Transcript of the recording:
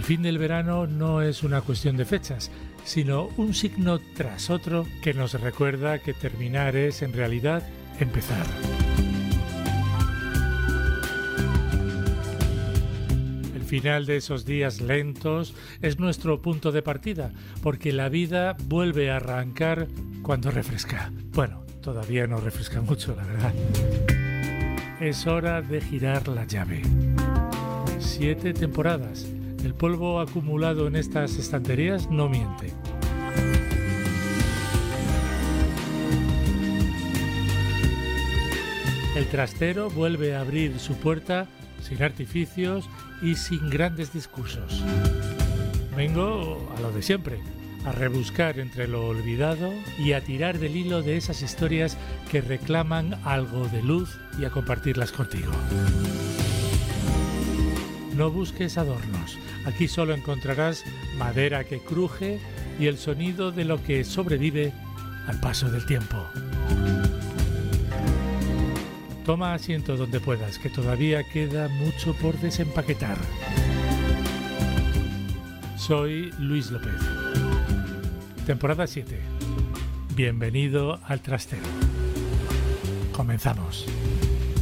fin del verano no es una cuestión de fechas, sino un signo tras otro que nos recuerda que terminar es, en realidad, empezar. El final de esos días lentos es nuestro punto de partida, porque la vida vuelve a arrancar cuando refresca. Bueno, todavía no refresca mucho, la verdad. Es hora de girar la llave. 7 temporadas. El polvo acumulado en estas estanterías no miente. El trastero vuelve a abrir su puerta sin artificios y sin grandes discursos. Vengo a lo de siempre, a rebuscar entre lo olvidado y a tirar del hilo de esas historias que reclaman algo de luz y a compartirlas contigo. No busques adornos, aquí solo encontrarás madera que cruje y el sonido de lo que sobrevive al paso del tiempo. Toma asiento donde puedas, que todavía queda mucho por desempaquetar. Soy Luis López. Temporada 7. Bienvenido al trastero. Comenzamos.